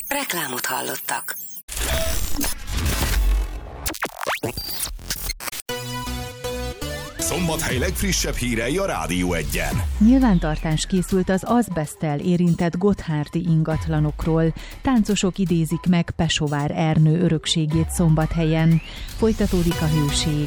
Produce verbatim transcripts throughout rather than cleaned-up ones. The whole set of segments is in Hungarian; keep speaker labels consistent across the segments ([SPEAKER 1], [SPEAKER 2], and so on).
[SPEAKER 1] Reklámot hallottak.
[SPEAKER 2] Szombathely legfrissebb hírei a Rádió Egyen.
[SPEAKER 3] Nyilvántartás készült az azbeszttel érintett gotthárdi ingatlanokról. Táncosok idézik meg Pesovár Ernő örökségét Szombathelyen. Folytatódik a hőség.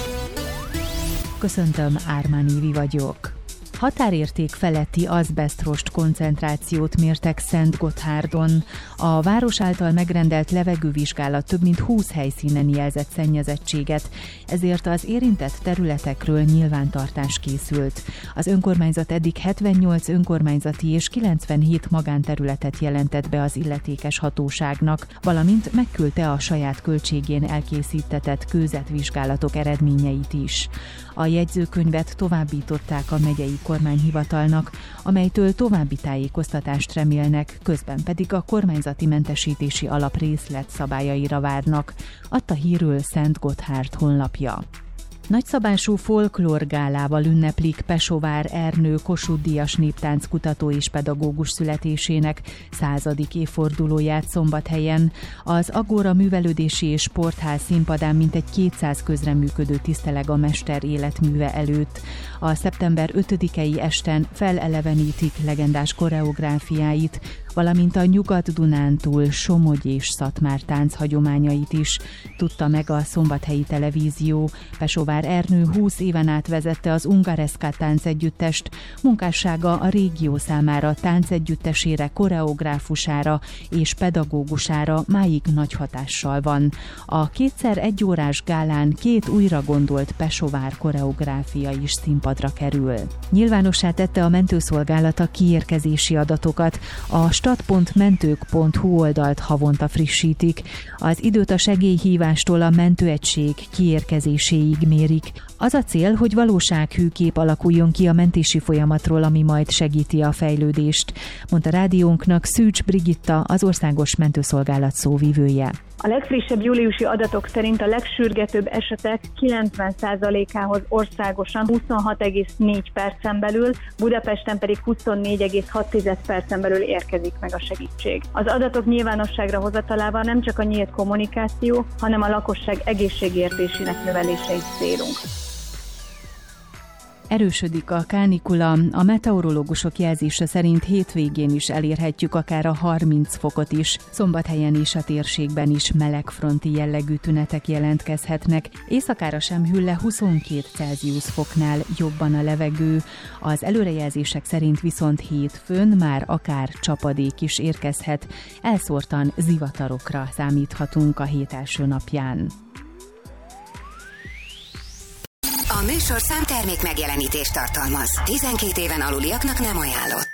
[SPEAKER 3] Köszöntöm, Ármán Évi vagyok. Határérték feletti azbesztrost koncentrációt mértek Szentgotthárdon. A város által megrendelt levegővizsgálat több mint húsz helyszínen jelzett szennyezettséget, ezért az érintett területekről nyilvántartás készült. Az önkormányzat eddig hetvennyolc önkormányzati és kilencvenhét magánterületet jelentett be az illetékes hatóságnak, valamint megküldte a saját költségén elkészítetett kőzetvizsgálatok eredményeit is. A jegyzőkönyvet továbbították a megyei kormányhivatalnak, amelytől további tájékoztatást remélnek, közben pedig a kormányzati mentesítési alap részletszabályaira várnak, adta hírül Szentgotthárd honlapja. Nagyszabású folklórgálával ünneplik Pesovár Ernő Kossuth-díjas néptánckutató és pedagógus születésének századik évfordulóját Szombathelyen. Az Agora Művelődési és Sportház színpadán mintegy kétszáz közreműködő tiszteleg a mester életműve előtt. A szeptember ötödikei esten felelevenítik legendás koreográfiáit, valamint a Nyugat-Dunántúl, Somogy és Szatmár tánc hagyományait is, tudta meg a Szombathelyi Televízió. Pesovár Ernő húsz éven át vezette az Ungareska táncegyüttest, munkássága a régió számára táncegyüttesére, koreográfusára és pedagógusára máig nagy hatással van. A kétszer egy órás gálán két újra gondolt Pesovár koreográfia is színpadra kerül. Nyilvánossá tette a mentőszolgálat a kiérkezési adatokat. A stat pont mentők pont hu oldalt havonta frissítik. Az időt a segélyhívástól a mentőegység kiérkezéséig mérik. Az a cél, hogy valósághű kép alakuljon ki a mentési folyamatról, ami majd segíti a fejlődést, mondta rádiónknak Szűcs Brigitta, az Országos Mentőszolgálat szóvivője.
[SPEAKER 4] A legfrissebb júliusi adatok szerint a legsürgetőbb esetek kilencven százalékához országosan huszonhat egész négy percen belül, Budapesten pedig huszonnégy egész hat percen belül érkezik meg a segítség. Az adatok nyilvánosságra hozatalával nem csak a nyílt kommunikáció, hanem a lakosság egészségértésének növelése is célunk.
[SPEAKER 3] Erősödik a kánikula, a meteorológusok jelzése szerint hétvégén is elérhetjük akár a harminc fokot is. Szombathelyen és a térségben is melegfronti jellegű tünetek jelentkezhetnek. Éjszakára sem hűl le huszonkét Celsius foknál jobban a levegő. Az előrejelzések szerint viszont hétfőn már akár csapadék is érkezhet. Elszórtan zivatarokra számíthatunk a hét első napján.
[SPEAKER 1] A műsorszám termék megjelenítést tartalmaz. tizenkét éven aluliaknak nem ajánlott.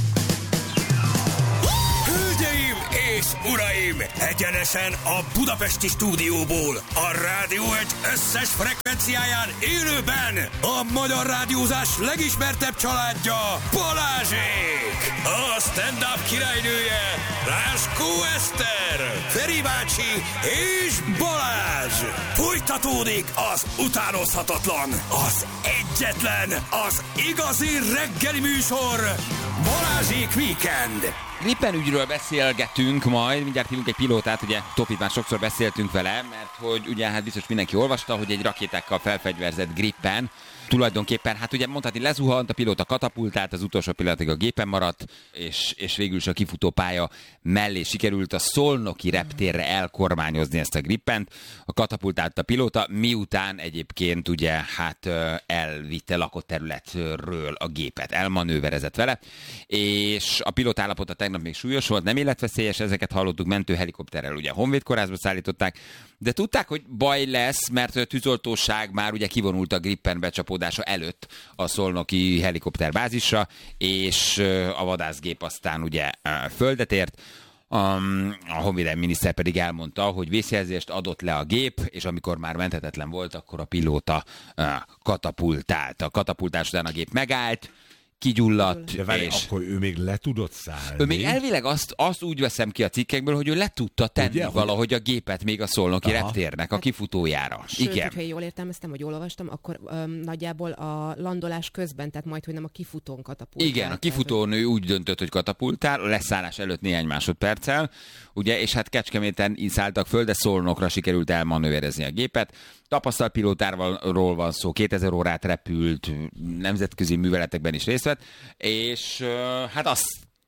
[SPEAKER 5] Hölgyeim és uraim! Egyenesen a budapesti stúdióból, a Rádió egy összes frekvenciáján élőben a magyar rádiózás legismertebb családja, Balázsék! A stand-up királynője, Ráskó Eszter, Feri bácsi és Balázs! Folytatódik az utánozhatatlan, az egyetlen, az igazi reggeli műsor, Balázsék Weekend!
[SPEAKER 6] Gripen ügyről beszélgetünk majd, mindjárt hívunk egy pilótát, ugye Topit már sokszor beszéltünk vele, mert hogy ugye hát biztos mindenki olvasta, hogy egy rakétákkal felfegyverzett Gripen tulajdonképpen, hát ugye mondhatni lezuhant, a pilóta katapultált, az utolsó pillanatig a gépen maradt, és, és végül is a kifutó pálya mellé sikerült a szolnoki reptérre elkormányozni ezt a Gripent. A katapultált a pilóta, miután egyébként ugye hát elvitte lakott területről a gépet, elmanőverezett vele, és a pilóta állapota tegnap még súlyos volt, nem életveszélyes, ezeket hallottuk, mentőhelikopterrel ugye Honvéd kórházba szállították, de tudták, hogy baj lesz, mert a tűzoltóság már ugye kivonult a Gripen becsapódása előtt a szolnoki helikopterbázisra, és a vadászgép aztán ugye földet ért. A honvédelmi miniszter pedig elmondta, hogy vészjelzést adott le a gép, és amikor már menthetetlen volt, akkor a pilóta katapultált. A katapultás után a gép megállt, kigyulladt.
[SPEAKER 7] De várj,
[SPEAKER 6] és...
[SPEAKER 7] akkor ő még le tudott szállni.
[SPEAKER 6] Ő még elvileg azt, azt úgy veszem ki a cikkekből, hogy ő le tudta tenni ugye, valahogy a gépet még a szolnoki aha. reptérnek a kifutójára.
[SPEAKER 8] Sőt,
[SPEAKER 6] igen.
[SPEAKER 8] hogyha jól értelmeztem, vagy jól olvastam, akkor öm, nagyjából a landolás közben, tehát majd, hogy nem a kifutón katapultál.
[SPEAKER 6] Igen, a kifutón ő úgy döntött, hogy katapultál, a leszállás előtt néhány másodperccel, ugye, és hát Kecskeméten szálltak föl, de Szolnokra sikerült elmanőverezni a gépet. Tapasztalt pilótáról van szó, kétezer órát repült, nemzetközi műveletekben is részt vett, és hát azt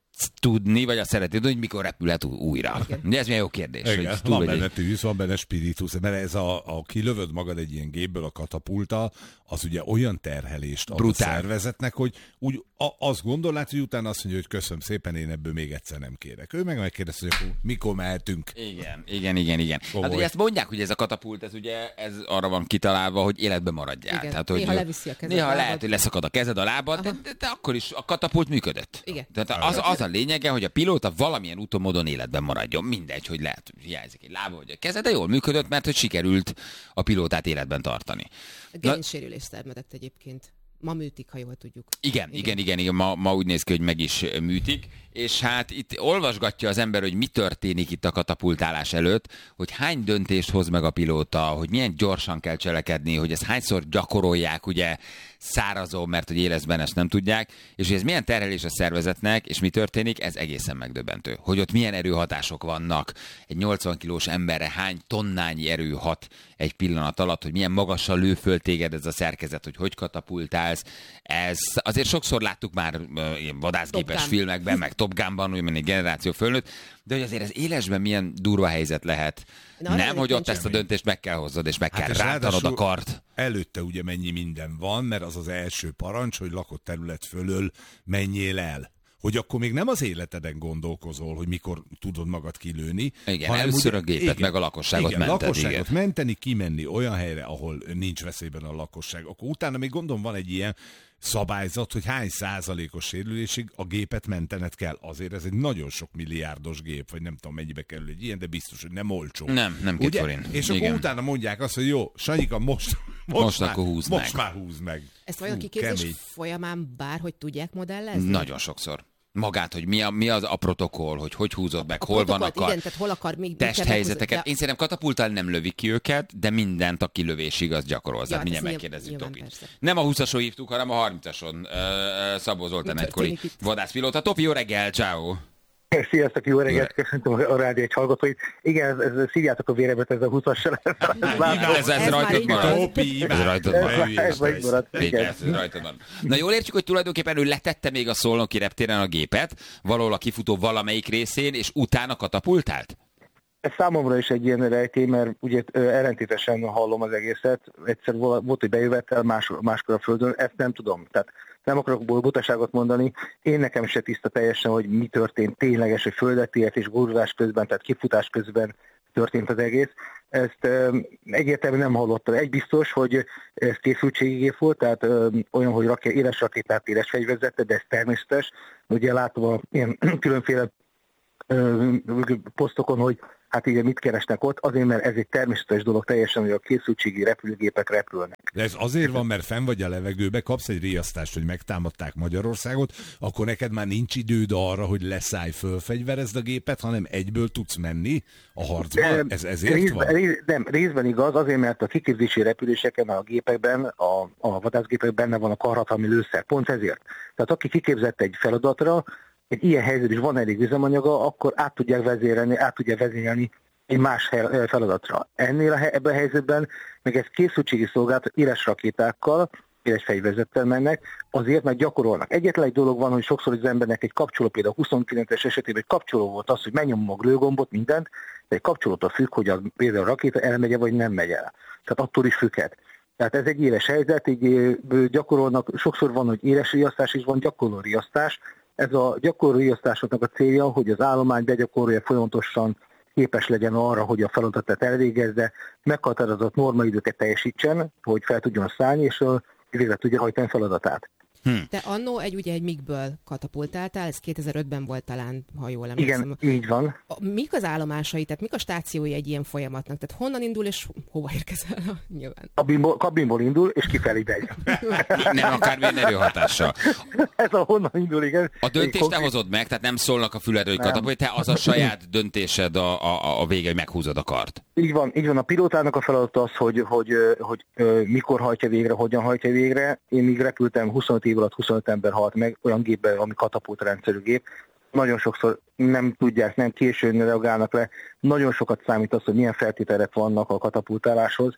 [SPEAKER 6] tudni, vagy azt szeretni tudni, hogy mikor repülhet újra. Igen. Ugye ez milyen jó kérdés.
[SPEAKER 7] Igen,
[SPEAKER 6] hogy
[SPEAKER 7] van benne tűz, van benne spiritus, mert ez a, a kilövöd magad egy ilyen gépből a katapulta, az ugye olyan terhelést ad brutál a szervezetnek, hogy úgy a, azt gondolnád, hogy utána azt mondja, hogy köszönöm szépen, én ebből még egyszer nem kérek. Ő meg megkérdezi, hogy mikor mehetünk.
[SPEAKER 6] Igen, igen, igen, igen. Komoly. Hát ugye ezt mondják, hogy ez a katapult, ez ugye ez arra van kitalálva, hogy életbe maradjál.
[SPEAKER 8] Igen.
[SPEAKER 6] Tehát, hogy
[SPEAKER 8] néha leviszi a kezed.
[SPEAKER 6] Néha lehet, hogy leszakad a kezed a lábad, de, de, de akkor is a katapult működött.
[SPEAKER 8] Igen.
[SPEAKER 6] Tehát az, az a lényege, hogy a pilóta valamilyen úton, módon életben maradjon. Mindegy, hogy lehet, hogy hiányzik egy lába vagy a keze, de jól működött, mert hogy sikerült a pilótát életben tartani.
[SPEAKER 8] A gerincsérülést szenvedett egyébként. Ma műtik, ha jól tudjuk.
[SPEAKER 6] Igen, igen, igen, igen, igen. Ma, ma úgy néz ki, hogy meg is műtik, és hát itt olvasgatja az ember, hogy mi történik itt a katapultálás előtt, hogy hány döntést hoz meg a pilóta, hogy milyen gyorsan kell cselekedni, hogy ezt hányszor gyakorolják, ugye szárazon, mert hogy éleszben ezt nem tudják, és hogy ez milyen terhelés a szervezetnek, és mi történik, ez egészen megdöbbentő. Hogy ott milyen erőhatások vannak, egy nyolcvan kilós emberre hány tonnányi erő hat egy pillanat alatt, hogy milyen magasan lő föl téged ez a szerkezet, hogy hogy katapultálsz. Ez azért sokszor láttuk már uh, ilyen vadászgépes filmekben, meg Top Gunban, úgy egy generáció fölnőtt, de hogy azért az élesben milyen durva helyzet lehet. Na, nem, hogy ott ezt a döntést meg kell hozzad, és meg hát kell rántanod a kart.
[SPEAKER 7] Előtte ugye mennyi minden van, mert az az első parancs, hogy lakott terület fölől menjél el. Hogy akkor még nem az életeden gondolkozol, hogy mikor tudod magad kilőni.
[SPEAKER 6] Igen, először a gépet, igen, meg a lakosságot
[SPEAKER 7] igen,
[SPEAKER 6] mented.
[SPEAKER 7] lakosságot
[SPEAKER 6] igen.
[SPEAKER 7] menteni, kimenni olyan helyre, ahol nincs veszélyben a lakosság. Akkor utána még gondolom van egy ilyen szabályzat, hogy hány százalékos sérülésig a gépet mentened kell. Azért ez egy nagyon sok milliárdos gép, vagy nem tudom mennyibe kerül egy ilyen, de biztos, hogy nem olcsó.
[SPEAKER 6] Nem, nem két forint.
[SPEAKER 7] És akkor igen, utána mondják azt, hogy jó, Sanyika, most, most,
[SPEAKER 6] most,
[SPEAKER 7] már,
[SPEAKER 6] akkor húzd
[SPEAKER 7] most
[SPEAKER 6] meg.
[SPEAKER 7] már húzd meg.
[SPEAKER 8] Ezt vajon a kiképzés folyamán bárhogy tudják modellezni?
[SPEAKER 6] Nagyon sokszor. Magát, hogy mi a, mi az a protokoll, hogy hogy húzod meg, a hol van akar,
[SPEAKER 8] igen, tehát hol akar még
[SPEAKER 6] testhelyzeteket. Ja. Én szerintem katapulttal nem lövik ki őket, de mindent a kilövésig az gyakorol. Ja, mindjárt megkérdezzük Topit. Nem a húszason hívtuk, hanem a harmincason uh, Szabó Zoltán egykori vadászpilóta. Topi, jó reggel, ciao.
[SPEAKER 9] Sziasztok, jó reggelt, köszöntöm a rádió egy hallgatóit. Igen, ez, ez szívjátok a véremet, ez a húszassal.
[SPEAKER 6] Ez, ez rajtad marad. Ez rajtad marad. Ez rajtad marad. Na jól értjük, hogy tulajdonképpen ő letette még a szolnoki reptéren a gépet, valahol a kifutó valamelyik részén, és utána katapultált?
[SPEAKER 9] Ez számomra is egy ilyen rejtély, mert ugye ellentétesen hallom az egészet. Egyszer volt, hogy bejövettel, más, máskor a földön, ezt nem tudom. Tehát nem akarok butaságot mondani. Én nekem se tiszta teljesen, hogy mi történt tényleges, hogy földet ért és gurulás közben, tehát kifutás közben történt az egész. Ezt um, egyértelműen nem hallottam. Egy biztos, hogy ez készültségigép volt, tehát um, olyan, hogy raké, éles rakétát, éles fegyverzette, de ez természetes. Ugye látom a ilyen különféle um, posztokon, hogy hát igen, mit keresnek ott? Azért, mert ez egy természetes dolog teljesen, hogy a készültségi repülőgépek repülnek.
[SPEAKER 7] De ez azért van, mert fenn vagy a levegőbe, kapsz egy riasztást, hogy megtámadták Magyarországot, akkor neked már nincs időd arra, hogy leszállj, fölfegyverezd a gépet, hanem egyből tudsz menni a harcba? Ez ezért
[SPEAKER 9] részben,
[SPEAKER 7] van?
[SPEAKER 9] Rész, nem, részben igaz, azért, mert a kiképzési repüléseken, a gépekben, a, a vadászgépekben benne van a karhatalmi lőszer. Pont ezért. Tehát aki kiképzett egy feladatra, egy ilyen helyzet is van elég üzemanyaga, akkor át tudják vezérelni, át tudják vezényelni egy más feladatra. Ennél a, ebben a helyzetben meg ez készültségi szolgálat éles rakétákkal, éles fegyverzettel mennek, azért, mert gyakorolnak. Egyetlen egy dolog van, hogy sokszor az embernek egy kapcsoló, például a huszonkilences esetében egy kapcsoló volt az, hogy megnyomom a lőgombot, mindent, de egy kapcsolótól függ, hogy a, például a rakéta elmegye, vagy nem megy el. Tehát attól is függhet. Tehát ez egy éles helyzet, így gyakorolnak, sokszor van, hogy éles riasztás is van, gyakorló riasztás. Ez a gyakorló riasztásoknak a célja, hogy az állomány begyakorolja folyamatosan, képes legyen arra, hogy a feladatát elvégezze, meghatározott normaidőket teljesítsen, hogy fel tudjon szállni, és végre tudja hajtani feladatát.
[SPEAKER 8] Hm. Te annó egy, ugye egy MiG-ből katapultáltál, ez kétezer-ötben volt talán, ha jól emlékszem.
[SPEAKER 9] Igen, így van.
[SPEAKER 8] Mik az állomásai, tehát mik a stációi egy ilyen folyamatnak? Tehát honnan indul és hova érkezel? Nyilván.
[SPEAKER 9] Kabinból, kabinból indul, és kifelé megy.
[SPEAKER 6] Nem akármilyen erőhatással.
[SPEAKER 9] Ez a honnan indul, igen.
[SPEAKER 6] A döntést te hozod meg, tehát nem szólnak a füledről, hogy katapult, te az a saját döntésed a, a, a vége, hogy meghúzod a kart.
[SPEAKER 9] Így van, így van. A pilótának a feladata az, hogy, hogy, hogy, hogy mikor hajtja végre, hogyan hajtja végre. Én még repültem huszonöt év alatt huszonöt ember halt meg olyan gépben, ami katapult rendszerű gép. Nagyon sokszor nem tudják, nem későn reagálnak le. Nagyon sokat számít az, hogy milyen feltételek vannak a katapultáláshoz.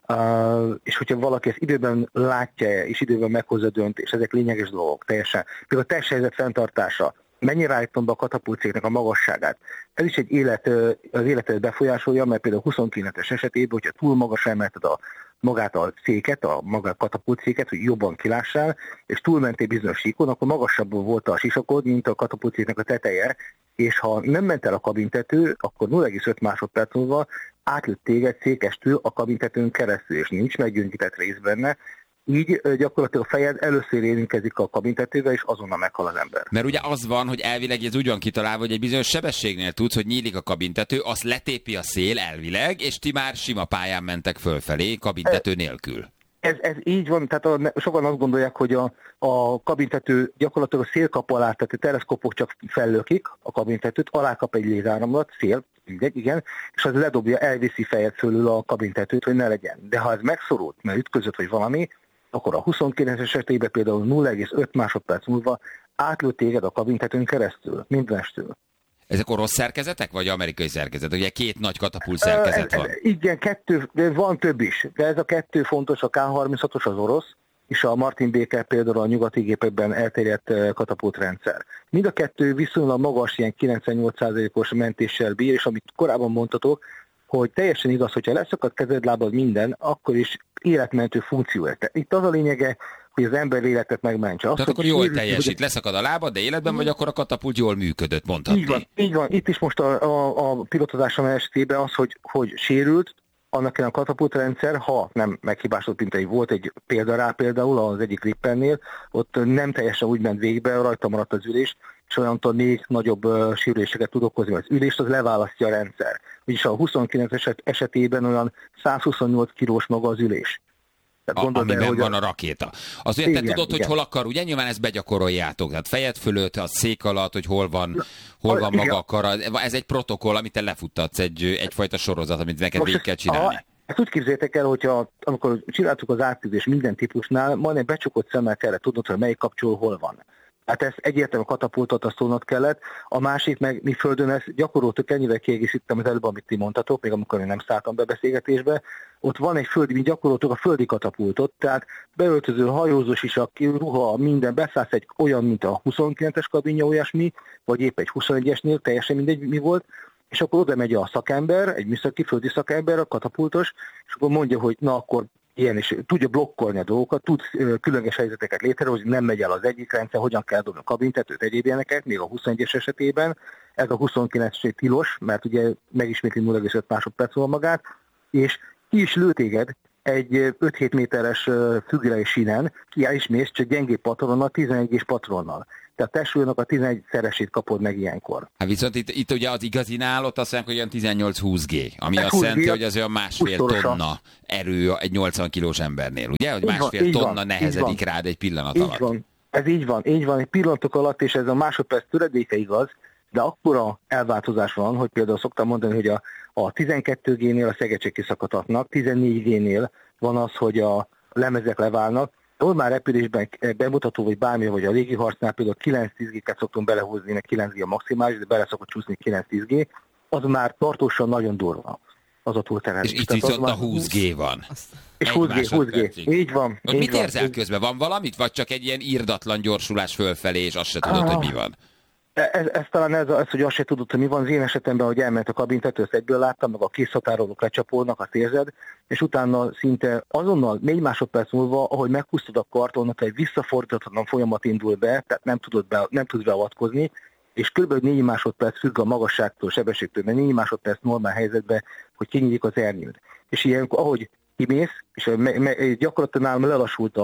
[SPEAKER 9] Uh, és hogyha valaki ezt időben látja és időben meghozza döntést, ezek lényeges dolgok teljesen. Például a testhelyzet fenntartása, mennyire állítom be a katapultcégnek a magasságát. Ez is egy élet, az életet befolyásolja, mert például huszonkilences esetében, hogyha túl magas emelted a magát a széket, a magát katapultszéket, hogy jobban kilássál, és túlmentél bizonyos síkon, akkor magasabb volt a sisakod, mint a katapultszéknek a teteje, és ha nem ment el a kabintető, akkor nulla egész öt másodperc múlva átlőtt téged székestől a kabintetőn keresztül, és nincs meggyöngített rész benne, így gyakorlatilag a fejed először érintkezik a kabintetővel, és azonnal meghal az ember.
[SPEAKER 6] Mert ugye az van, hogy elvileg ez úgy van kitalálva, hogy egy bizonyos sebességnél tudsz, hogy nyílik a kabintető, azt letépi a szél elvileg, és ti már sima pályán mentek fölfelé, kabintető nélkül.
[SPEAKER 9] Ez, ez így van, tehát a, sokan azt gondolják, hogy a, a kabintető gyakorlatilag a szélkap alá, tehát a teleszkópok csak fellökik a kabintetőt, alá kap egy lézáramlat, szél, mindegy, igen, és az ledobja, elviszi fejed fölül a kabintetőt, hogy ne legyen. De ha ez megszorult, mert ütközött vagy valami, akkor a huszonkilences esetében például nulla egész öt másodperc múlva átlőtt téged a kabintetőn keresztül, mindenestől.
[SPEAKER 6] Ezek orosz szerkezetek, vagy amerikai szerkezet? Ugye két nagy katapult szerkezet van.
[SPEAKER 9] Igen, kettő, de van több is, de ez a kettő fontos, a ká harminchatos az orosz, és a Martin Baker például a nyugati gépekben elterjedt katapultrendszer. Mind a kettő viszonylag magas, ilyen kilencvennyolc százalékos mentéssel bír, és amit korábban mondtatok, hogy teljesen igaz, hogyha leszakad kezed, lábad minden, akkor is életmentő funkció. Itt az a lényege, hogy az ember életet megmentse. Azt,
[SPEAKER 6] Tehát akkor jól teljesít, leszakad a lábad, de életben vagy, akkor a katapult jól működött, mondhatni.
[SPEAKER 9] Így van, így van. Itt is most a, a, a pilotozásom esetében az, hogy, hogy sérült, annak a katapultrendszer, ha nem meghibásodott, mint egy volt egy példa rá például az egyik Grippennél, ott nem teljesen úgy ment végbe, rajta maradt az ülés, és olyantól még nagyobb uh, sérüléseket tud okozni, mert az ülést az leválasztja a rendszer. Vagyis a huszonkilences esetében olyan százhuszonnyolc kilós maga az ülés.
[SPEAKER 6] A, amiben be, van a, a rakéta. Az ugye te tudod, igen. Hogy hol akar, ugye nyilván ezt begyakoroljátok, tehát fejed fölött, a szék alatt, hogy hol van, hol van maga a kara. Ez egy protokoll, amit te lefuttatsz, egy, egyfajta sorozat, amit neked most végig kell csinálni. A,
[SPEAKER 9] ezt úgy képzeljétek el, hogyha amikor csináltuk az átküzdés minden típusnál, majdnem becsukott szemmel kellett tudnod, hogy melyik kapcsoló hol van. Hát ezt egyértelműen katapultot azt tudnod kellett, a másik meg mi földön ezt gyakoroltuk, ennyivel kiegészítettem az előbb, amit ti mondtatok, még amikor én nem szálltam be beszélgetésbe, ott van egy földi, mi gyakoroltuk a földi katapultot, tehát beöltöző, hajózós is, a ruha, minden, beszállsz egy olyan, mint a huszonkilences kabinja, olyasmi, vagy épp egy huszonegyesnél, teljesen mindegy, mi volt, és akkor oda megy a szakember, egy műszaki földi szakember, a katapultos, és akkor mondja, hogy na akkor ilyen, és tudja blokkolni a dolgokat, tud különleges helyzeteket létrehozni, nem megy el az egyik rendszer, hogyan kell dobni a kabintetőt, egyéb ilyeneket, még a huszonegyes esetében, ez a huszonkilences tilos, mert ugye megismétli nulla egész öt másodperc van magát, és ki is lő téged egy öt-hét méteres függőleges sínen, ki is mész, csak gyengébb patronnal, tizenegy patronnal. Tehát testsúlynak a tizenegyszeresét kapod meg ilyenkor.
[SPEAKER 6] Hát viszont itt, itt ugye az igazi nálot azt mondják, hogy olyan tizennyolc-húsz gé, ami ez azt jelenti, hogy az olyan másfél tonna erő egy nyolcvan kilós embernél, ugye? Hogy másfél van, tonna van, nehezedik rád egy pillanat
[SPEAKER 9] így
[SPEAKER 6] alatt.
[SPEAKER 9] Van. Ez így van, így van, egy pillanatok alatt, és ez a másodperc töredéke igaz, de akkora elváltozás van, hogy például szoktam mondani, hogy a, a tizenkettő génél a szegecsek kiszakadhatnak, tizennégy génél van az, hogy a lemezek leválnak. Normál repülésben bemutató, vagy bármi, vagy a légiharcnál például kilenc-tíz gé-ket szoktunk belehúzni, meg kilenc gé a maximális, de bele szokott csúszni kilenc-tíz gé, az már tartósan nagyon durva. Az a túlterhelés.
[SPEAKER 6] És itt viszont a húsz gé van.
[SPEAKER 9] És húsz gé, húsz gé. Így van.
[SPEAKER 6] Így mit érzel közben? Van valamit? Vagy csak egy ilyen irdatlan gyorsulás fölfelé, és azt se tudod, ah. hogy mi van?
[SPEAKER 9] Ez, ez talán ez, ez, hogy azt se tudod, hogy mi van. Az én esetemben, hogy elment a kabintető, ezt egyből láttam, meg a készhatárolók lecsapolnak, azt érzed, és utána szinte azonnal négy másodperc múlva, ahogy meghúztad a kartonat, egy visszafordíthatatlan folyamat indul be, tehát nem tudod be, nem tudsz beavatkozni, és kb. négy másodperc függ a magasságtól, sebességtől, mert négy másodperc normál helyzetben, hogy kinyílik az ernyőd. És ilyenkor, ahogy kimész, és me, me, gyakorlatilag nálam lelassult a,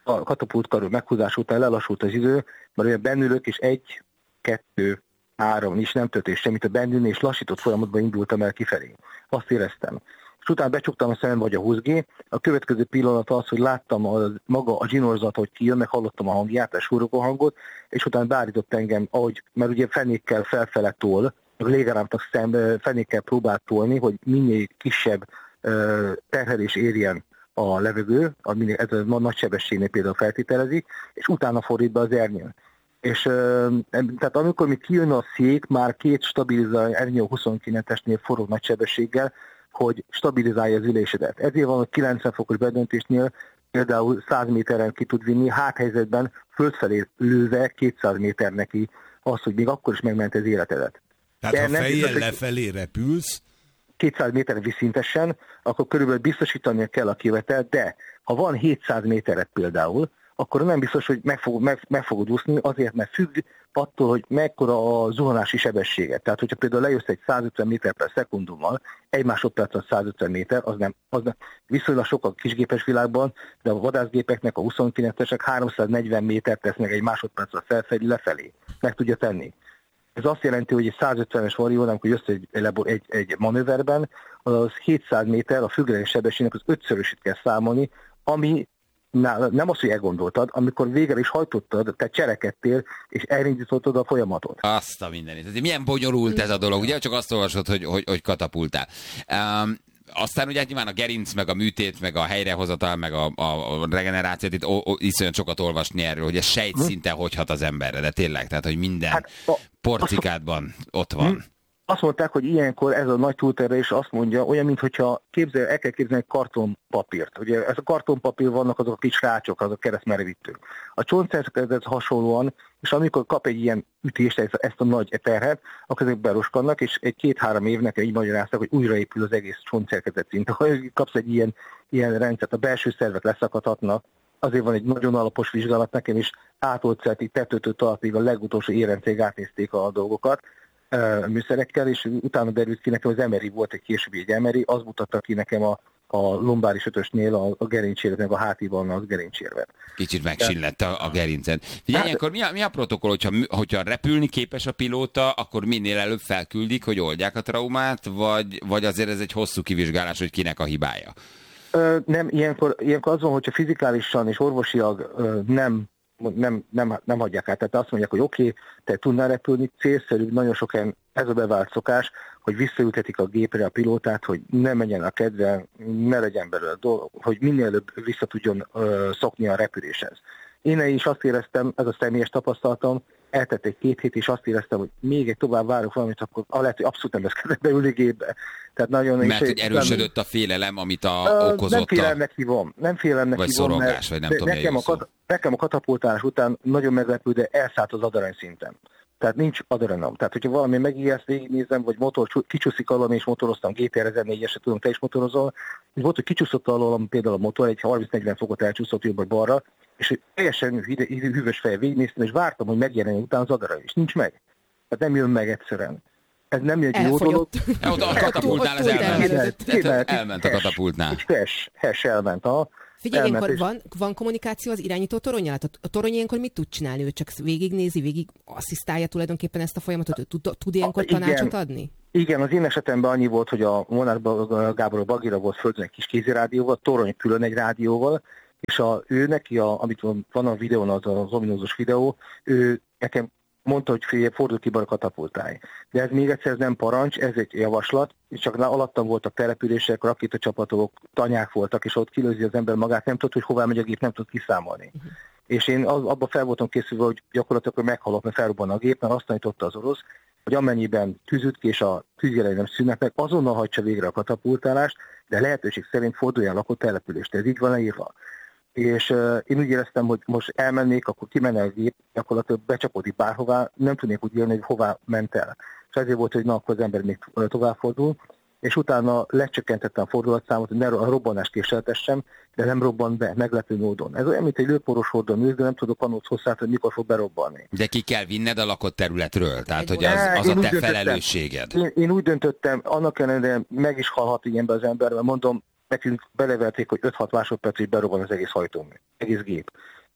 [SPEAKER 9] a katapultkarő meghúzás után lelassult az idő, mert olyan bennülök, és egy, kettő, három, is nem történt semmit a bennülni, és lassított folyamatban indultam el kifelé. Azt éreztem. És utána becsuktam a szemembe, hogy a húsz gé. A következő pillanat az, hogy láttam a, maga a zsinórzat, hogy kijön, meg hallottam a hangját, a súrogó hangot, és utána beállított engem, ahogy, mert ugye fenékkel felfele tol, a légáramnak szembe fenékkel próbált tolni, hogy minél kisebb uh, terhelés érjen a levegő, ami ez a nagy sebességnél például feltételezi, és utána fordít be az ernyőn. És uh, tehát amikor mi kijön a szék, már két stabilizálja ernyő huszonkilencesnél forró nagy sebességgel, hogy stabilizálja az ülésedet. Ezért van, hogy kilencven fokos bedöntésnél például száz méteren ki tud vinni, háthelyzetben földfelé lőve kétszáz méter neki az, hogy még akkor is megment az életedet.
[SPEAKER 7] Tehát de ha fejjel lefelé repülsz,
[SPEAKER 9] kétszáz méteren viszintesen, akkor körülbelül biztosítania kell a kivetelt, de ha van hétszáz méteret például, akkor nem biztos, hogy meg fogod, meg, meg fogod úszni, azért, mert függ attól, hogy mekkora a zuhanási sebessége. Tehát, hogyha például lejössz egy százötven méter per szekundummal, egy másodperc százötven méter, az nem, az nem viszonylag sok a kisgépes világban, de a vadászgépeknek, a huszonkilencesek háromszáznegyven méter tesznek egy másodpercre felfelé lefelé. Meg tudja tenni. Ez azt jelenti, hogy egy százötvenes varió, amikor jössz egy, egy, egy manőverben, az hétszáz méter, a függőleges sebességnek az ötszörösét kell számolni, ami nem az, hogy elgondoltad, amikor végre is hajtottad, te cserekedtél, és elindítottad a folyamatot.
[SPEAKER 6] Azt a mindenit. Milyen bonyolult ez a dolog, ugye? Csak azt olvasod, hogy, hogy, hogy katapultál. Um, aztán ugye nyilván a gerinc, meg a műtét, meg a helyrehozatal, meg a, a, a regenerációt, itt o, o, iszonyat sokat olvasni erről, hogy ez sejtszinten hogy hat az emberre, de tényleg, tehát, hogy minden hát, porcikádban ott van. Hm.
[SPEAKER 9] Azt mondták, hogy ilyenkor ez a nagy túlterhelés azt mondja, olyan, mintha képzel, el kell képzelni kartonpapírt. Ugye ez a kartonpapír vannak azok a kis rácsok, azok a keresztmerevítők. A csontszervezethez hasonlóan, és amikor kap egy ilyen ütést, ezt a nagy terhet, akkor ezek beroskannak, és egy két-három évnek így magyarázták, hogy újraépül az egész csontszervezet szint. Ha kapsz egy ilyen, ilyen rendszert, a belső szervek leszakadhatnak, azért van egy nagyon alapos vizsgálat nekem is, átolcelt így tetőtől talpig a legutolsó érencég átnézték a dolgokat, műszerekkel, és utána derült ki nekem, az em er i volt egy későbbi egy em er i, az mutatta ki nekem a, a lombáris ötösnél a, a gerincséret, meg a hátiban az gerincérvet.
[SPEAKER 6] Kicsit megsillett a, a gerincen. Figyelj, hát, ilyenkor mi a, mi a protokoll, hogyha, hogyha repülni képes a pilóta, akkor minél előbb felküldik, hogy oldják a traumát, vagy, vagy azért ez egy hosszú kivizsgálás, hogy kinek a hibája?
[SPEAKER 9] Ö, nem, ilyenkor, ilyenkor az van, hogyha fizikálisan és orvosilag ö, nem Nem, nem, nem hagyják át. Tehát azt mondják, hogy oké, okay, te tudnál repülni, célszerű, nagyon sok helyen ez a bevált szokás, hogy visszaültetik a gépre a pilótát, hogy ne menjen a kedve, ne legyen belőle dolog, hogy minél előbb vissza tudjon ö, szokni a repüléshez. Én is azt éreztem, ez a személyes tapasztalatom, eltett egy két hét, és azt éreztem, hogy még egy tovább várok valamit, akkor lehet, hogy abszolút nem lesz kedve beülni gépbe. Tehát nagyon
[SPEAKER 6] Mert hogy erősödött a félelem, amit a, uh, okozott
[SPEAKER 9] nem félelemnek hívom. Nem félelemnek
[SPEAKER 6] vagy
[SPEAKER 9] hívom,
[SPEAKER 6] szorongás, vagy nem tudom,
[SPEAKER 9] nekem, a kat- nekem a katapultálás után nagyon meglepő, de elszállt az adrenalin szinten. Tehát nincs adrenalin. Tehát, hogyha valami megijeszt, végignézem, vagy motor kicsúszik alól, és motoroztam, gé té er ezernégyesre tudom, te is motorozol, és volt, hogy kicsúszott alól, például a motor, egy harminc-negyven fokot elcsúszott jobbra-balra, és teljesen hűvös fejjel végignéztem, és vártam, hogy megjelenjen utána az adrenalin, és nincs meg. Tehát nem jön meg egyszerűen. Ez nem egy jó dolog.
[SPEAKER 6] A katapultnál ez elment. Elment a katapultnál.
[SPEAKER 9] Egy hash, hash elment. A,
[SPEAKER 8] Figyelj, ilyenkor és... van, van kommunikáció az irányító toronnyal? A torony ilyenkor mit tud csinálni? Ő csak végignézi, végig asszisztálja tulajdonképpen ezt a folyamatot? Ő tud, tud ilyenkor tanácsot adni?
[SPEAKER 9] Igen, az én esetemben annyi volt, hogy a Molnár Gábor a Bagira volt földön egy kis kézirádióval, torony külön egy rádióval, és a, ő neki, a, amit van a videón, az az ominózus videó, ő nekem mondta, hogy figyelj, fordul ki a katapultálj. De ez még egyszer nem parancs, ez egy javaslat, és csak alattam voltak települések, rakétacsapatok, tanyák voltak, és ott kilőzi az ember magát, nem tudod, hogy hová megy a gép, nem tud kiszámolni. Uh-huh. És én az, abban fel voltam készülve, hogy gyakorlatilag hogy meghalok, mert felrobban a gép, mert azt tanította az orosz, hogy amennyiben tűzüt ki, és a tűzjelei nem szűnnek meg, azonnal hagyja végre a katapultálást, de lehetőség szerint forduljon lakott települést. Ez így van leírva. És uh, én úgy éreztem, hogy most elmennék, akkor kimenne a gép, gyakorlatilag becsapodik bárhová, nem tudnék úgy élni, hogy hová ment el. És ezért volt, hogy na, akkor az ember még tovább fordul, és utána lecsökkentettem a fordulatszámot, hogy ne a robbanást kísérletessem, de nem robban be, meglepő módon. Ez olyan, mint egy lőporos hordómű, de nem tudok annól hosszát, hogy mikor fog berobbanni.
[SPEAKER 6] De ki kell vinned a lakott területről? Tehát, hogy az, az a te felelősséged?
[SPEAKER 9] Én, én úgy döntöttem, annak ellenére meg is halhat ilyenbe az ember, mert mondom, nekünk beleverték, hogy öt-hat másodpercig berobban az egész hajtómű, egész gép.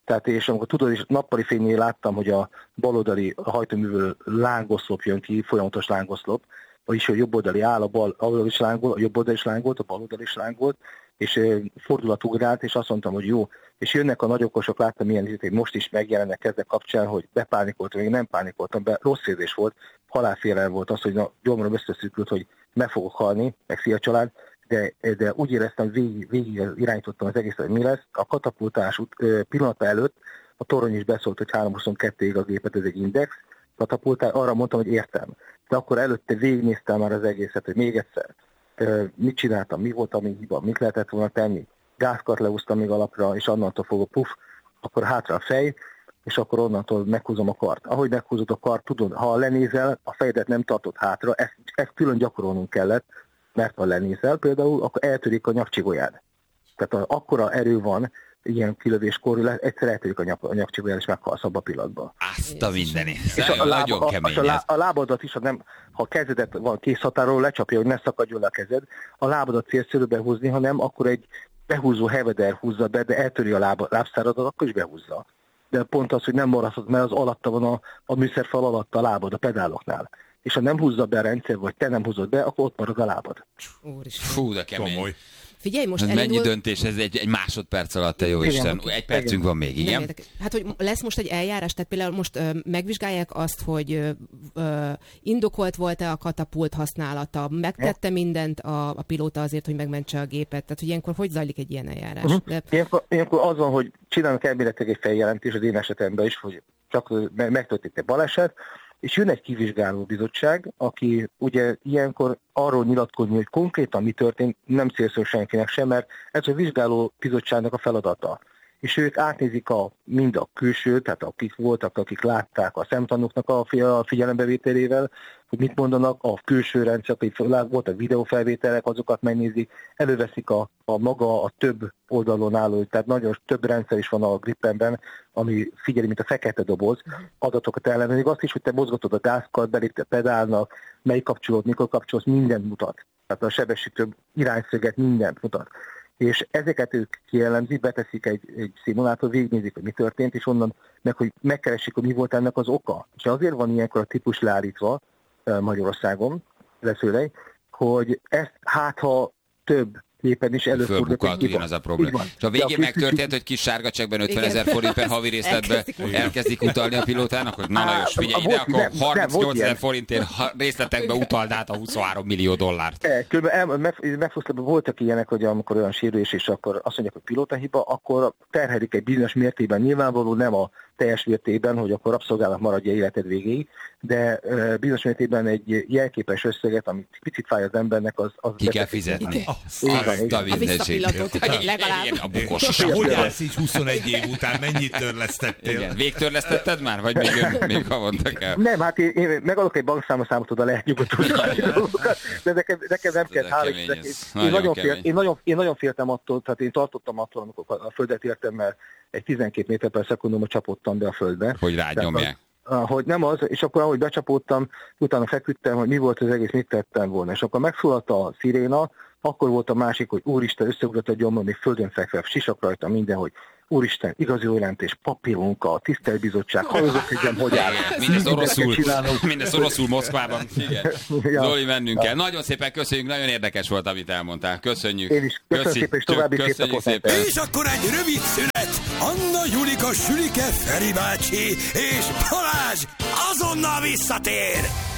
[SPEAKER 9] Tehát és amikor tudod, és nappali fényén láttam, hogy a baloldali hajtóművől lángoszlop jön ki, folyamatos lángoszlop, vagyis a jobb oldali áll, a bal oldali is lángolt, a jobb oldali is lángolt, a bal oldali is lángolt, és fordulat ugrált, és azt mondtam, hogy jó. És jönnek a nagyokosok, láttam milyen izét, most is megjelennek ezek kapcsán, hogy bepánikoltam, még nem pánikoltam, be rossz érzés volt, halálfélelem volt az, hogy na, gyomrom összeszűkült, hogy meg fogok halni, meg szia család, de, de úgy éreztem, végig, végig irányítottam az egészet, hogy mi lesz. A katapultás pillanata előtt a torony is beszólt, hogy három huszonkettőig a gépet, ez egy index, katapultál, arra mondtam, hogy értem. De akkor előtte végignéztem már az egészet, hogy még egyszer, mit csináltam, mi volt a mi hiba, mit lehetett volna tenni. Gázkart leúztam még alapra, és annantól fogok puff, akkor hátra a fej, és akkor onnantól meghúzom a kart. Ahogy meghúzod a kart, tudod, ha lenézel, a fejedet nem tartod hátra, ezt, ezt külön gyakorolnunk kellett, mert ha lenézel például, akkor eltörik a nyakcsigolyád. Tehát akkora erő van, ilyen kilövéskor, egyszer eltörik a, nyak, a nyakcsigolyád, és meghalsz abba a pillanatban.
[SPEAKER 6] Azt a mindenit.
[SPEAKER 9] És a, a, lába, a, a, lá, a lábadat is, ha, nem, ha a kezedet van készhatáról, lecsapja, hogy ne szakadjon le a kezed, a lábadat célszerű behúzni, ha nem, akkor egy behúzó heveder húzza be, de eltöri a láb, lábszáradat, akkor is behúzza. De pont az, hogy nem maradhat, mert az alatta van a, a műszerfal alatta a lábad, a pedáloknál. És ha nem húzza be a rendszer, vagy te nem húzod be, akkor ott marad a lábad.
[SPEAKER 6] Fú, de kemény.
[SPEAKER 7] Komoly.
[SPEAKER 8] Figyelj, most
[SPEAKER 6] ez
[SPEAKER 8] elindul...
[SPEAKER 6] mennyi döntés, ez egy, egy másodperc alatt, te jó igen, Isten. Egy percünk igen. van még, igen?
[SPEAKER 8] Hát, hogy lesz most egy eljárás, tehát például most ö, megvizsgálják azt, hogy ö, ö, indokolt volt-e a katapult használata, megtette mindent a, a pilóta azért, hogy megmentse a gépet, tehát hogy ilyenkor hogy zajlik egy ilyen eljárás? Uh-huh. De...
[SPEAKER 9] Ilyenkor, ilyenkor az van, hogy csinálnak elméletileg egy feljelentés az én esetemben is, hogy csak megtörtént egy baleset, és jön egy kivizsgáló bizottság, aki ugye ilyenkor arról nyilatkozni, hogy konkrétan mi történt, nem célszerű senkinek sem, mert ez a vizsgáló bizottságnak a feladata. És ők átnézik a, mind a külső, tehát akik voltak, akik látták a szemtanúknak a figyelembevételével, hogy mit mondanak, a külső rendszer, akik voltak videófelvételek, azokat megnézik, előveszik a, a maga, a több oldalon álló, tehát nagyon több rendszer is van a Grippenben, ami figyeli, mint a fekete doboz, adatokat ellenőrzik, azt is, hogy te mozgatod a gázkart, belépte pedálnak, melyik kapcsolód, mikor kapcsolsz, mindent mutat. Tehát a sebesítő irányszöget mindent mutat. És ezeket ők kielemzik, beteszik egy, egy szimulátor, végignézik, hogy mi történt, és onnan meg, hogy megkeresik, hogy mi volt ennek az oka. És azért van ilyenkor a típus leállítva Magyarországon, leszőlej, hogy ezt hát ha több gépen is előfordul.
[SPEAKER 6] Fölbukalt ugyanaz a probléma. És a végén megtörtént, hogy kis sárga csekkben ötven ezer forint per havi részletbe elkezdik utalni a pilótának, hogy na Lajos, figyelj ide, akkor harmincnyolc ezer forintért részletekbe utald át a huszonhárom millió dollárt.
[SPEAKER 9] Megfosztában voltak ilyenek, hogy amikor olyan sérülés, és akkor azt mondják, hogy pilótahiba, akkor terhelik egy bizonyos mértékben, nyilvánvaló nem a teljes mértékben, hogy akkor rabszolgálat maradja életed végéig, de uh, bizonyos mértékben egy jelképes összeget, amit picit fáj az embernek, az... az
[SPEAKER 6] ki kell fizetni.
[SPEAKER 8] A visszapillatót, legalább.
[SPEAKER 6] A bukos.
[SPEAKER 7] Hogy állsz így huszonegy év után? Mennyit törlesztettél?
[SPEAKER 6] Igen. Végtörlesztetted már? Vagy még, még havonta kell?
[SPEAKER 9] Nem, hát én, én megadok egy bankszámlaszámot, oda lehet nyugodtan dolgokat, de nekem, nekem nem kell hál' Istennek. Én nagyon, fél, én, nagyon, én nagyon féltem attól, tehát én tartottam attól, amikor a földet értem, mert egy tizenkét méter per szekundumot csapottam be a földbe.
[SPEAKER 6] Hogy rád nyomják.
[SPEAKER 9] Hogy nem az, és akkor ahogy becsapódtam, utána feküdtem, hogy mi volt az egész, mit tettem volna. És akkor megszólalt a sziréna, akkor volt a másik, hogy úristen, összeugrott a gyomrom, még földön fekve, sisak rajta minden, hogy úristen, igazi jelentés, papírunka, tiszteltbizottság, hallozok, hogy hogy áll.
[SPEAKER 6] Mindez oroszul, mindez oroszul Moszkvában. Igen. Ja. Zoli, mennünk kell. Nagyon szépen köszönjük, nagyon érdekes volt, amit elmondtál. Köszönjük.
[SPEAKER 9] Én is. Köszönöm
[SPEAKER 6] Köszi.
[SPEAKER 9] szépen, és további
[SPEAKER 6] Köszönjük szépen.
[SPEAKER 5] És akkor egy rövid szünet. Anna, Julika, Sülike, Feri bácsi és Balázs azonnal visszatér.